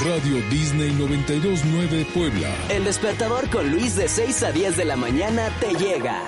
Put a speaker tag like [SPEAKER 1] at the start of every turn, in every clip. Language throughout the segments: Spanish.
[SPEAKER 1] Radio Disney 92.9 Puebla.
[SPEAKER 2] El despertador con Luis de 6 a 10 de la mañana te llega.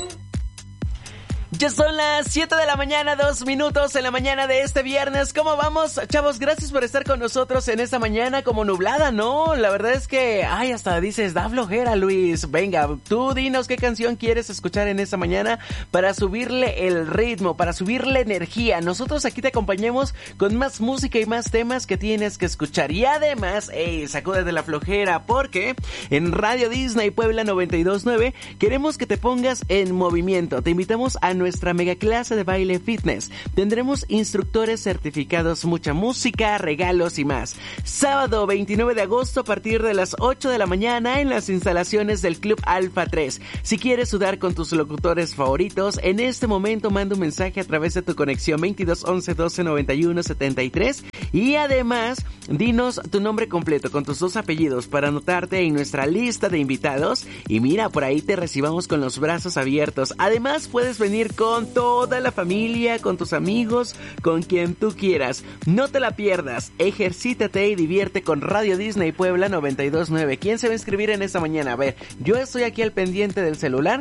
[SPEAKER 2] Ya son las 7 de la mañana, 2 minutos en la mañana de este viernes. ¿Cómo vamos, chavos? Gracias por estar con nosotros en esta mañana como nublada, ¿no? La verdad es que, hasta dices, da flojera, Luis. Venga, tú dinos qué canción quieres escuchar en esta mañana para subirle el ritmo, para subirle energía. Nosotros aquí te acompañamos con más música y más temas que tienes que escuchar. Y además, sacúdete la flojera, porque en Radio Disney Puebla 92.9 queremos que te pongas en movimiento. Te invitamos a nuestra mega clase de baile fitness. Tendremos instructores certificados, mucha música, regalos y más. Sábado 29 de agosto a partir de las 8 de la mañana en las instalaciones del Club Alfa 3. Si quieres sudar con tus locutores favoritos, en este momento manda un mensaje a través de tu conexión 22 11 12 91 73 y además dinos tu nombre completo con tus 2 apellidos para anotarte en nuestra lista de invitados y mira, por ahí te recibamos con los brazos abiertos. Además puedes venir con toda la familia, con tus amigos, con quien tú quieras. No te la pierdas, ejercítate y divierte con Radio Disney Puebla 92.9. ¿Quién se va a inscribir en esta mañana? A ver, yo estoy aquí al pendiente del celular.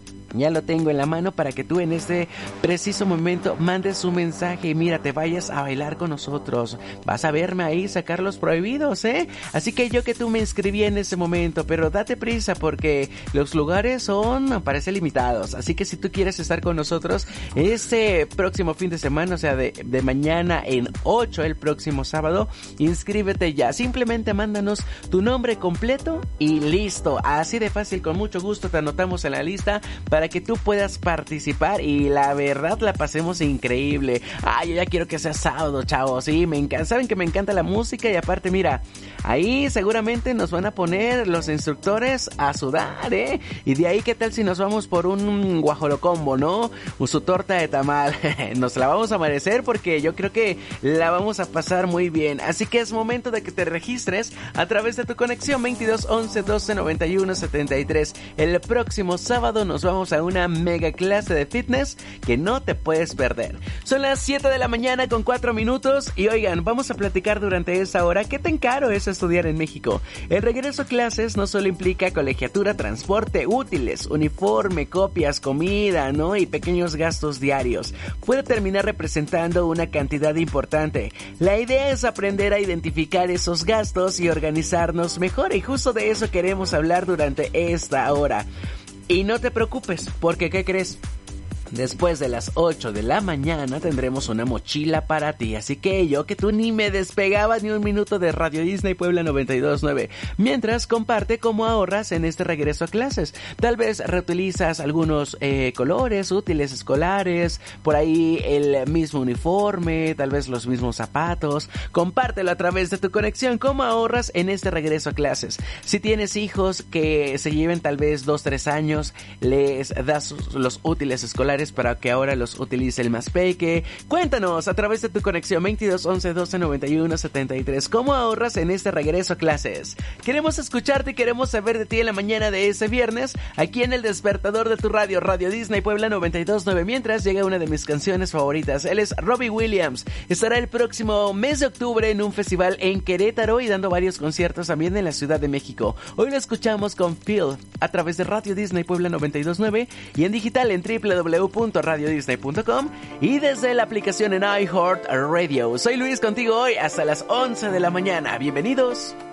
[SPEAKER 2] Ya lo tengo en la mano para que tú en este preciso momento mandes un mensaje y mira, te vayas a bailar con nosotros. Vas a verme ahí sacar los prohibidos, Así que yo que tú me inscribí en ese momento, pero date prisa porque los lugares parece limitados. Así que si tú quieres estar con nosotros este próximo fin de semana, o sea, de mañana en 8, el próximo sábado, inscríbete ya. Simplemente mándanos tu nombre completo y listo. Así de fácil, con mucho gusto te anotamos en la lista para que tú puedas participar y la verdad la pasemos increíble. Yo ya quiero que sea sábado, chavos. Sí, me encanta. Saben que me encanta la música y aparte, mira, ahí seguramente nos van a poner los instructores a sudar, Y de ahí, ¿qué tal si nos vamos por un guajolocombo, no? Su torta de tamal. Nos la vamos a merecer porque yo creo que la vamos a pasar muy bien. Así que es momento de que te registres a través de tu conexión 22 11 12 91 73. El próximo sábado nos vamos a una mega clase de fitness que no te puedes perder. Son las 7 de la mañana con 4 minutos y oigan, vamos a platicar durante esta hora qué tan caro es estudiar en México. El regreso a clases no solo implica colegiatura, transporte, útiles, uniforme, copias, comida, ¿no? Y pequeños gastos diarios. Puede terminar representando una cantidad importante. La idea es aprender a identificar esos gastos y organizarnos mejor y justo de eso queremos hablar durante esta hora. Y no te preocupes, porque ¿qué crees? Después de las 8 de la mañana tendremos una mochila para ti, así que yo que tú ni me despegaba ni un minuto de Radio Disney Puebla 92.9, mientras comparte cómo ahorras en este regreso a clases. Tal vez reutilizas algunos colores, útiles escolares, por ahí el mismo uniforme, tal vez los mismos zapatos. Compártelo a través de tu conexión, cómo ahorras en este regreso a clases. Si tienes hijos que se lleven tal vez 2-3 años, les das los útiles escolares para que ahora los utilice el más peque. Cuéntanos a través de tu conexión 22 11 12 91 73 cómo ahorras en este regreso a clases. Queremos escucharte y queremos saber de ti en la mañana de ese viernes aquí en el despertador de tu radio, Radio Disney Puebla 92.9. Mientras llega una de mis canciones favoritas. Él es Robbie Williams. Estará el próximo mes de octubre en un festival en Querétaro y dando varios conciertos también en la Ciudad de México. Hoy lo escuchamos con Phil a través de Radio Disney Puebla 92.9 y en digital en www.radiodisney.com y desde la aplicación en iHeartRadio. Soy Luis contigo hoy hasta las 11 de la mañana. Bienvenidos.